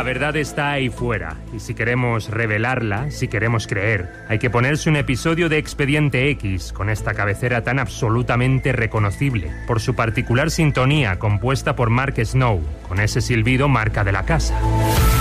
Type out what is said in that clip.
La verdad está ahí fuera, y si queremos revelarla, si queremos creer, hay que ponerse un episodio de Expediente X con esta cabecera tan absolutamente reconocible, por su particular sintonía compuesta por Mark Snow, con ese silbido marca de la casa.